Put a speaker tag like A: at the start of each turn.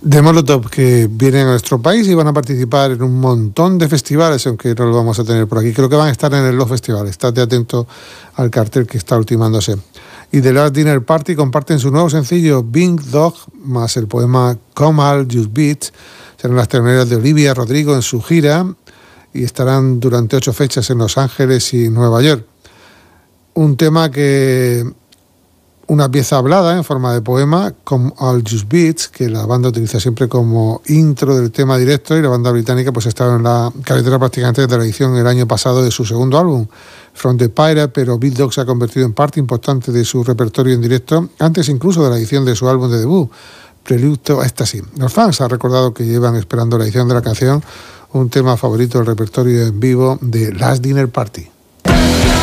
A: de Molotov, que vienen a nuestro país y van a participar en un montón de festivales, aunque no lo vamos a tener por aquí. Creo que van a estar en el Los Festival. Estate atento al cartel que está ultimándose. Y The Last Dinner Party comparten su nuevo sencillo Big Dog más el poema Come All Just Beat. Serán las teloneras de Olivia Rodrigo en su gira y estarán durante 8 fechas en Los Ángeles y Nueva York. Un tema que... Una pieza hablada en forma de poema, Come All Just Beats, que la banda utiliza siempre como intro del tema directo, y la banda británica pues estaba en la carretera prácticamente desde la edición el año pasado de su segundo álbum, From the Pirate, pero Big Dog se ha convertido en parte importante de su repertorio en directo, antes incluso de la edición de su álbum de debut, Prelude to Ecstasy. Los fans han recordado que llevan esperando la edición de la canción, un tema favorito del repertorio en vivo de Last Dinner Party.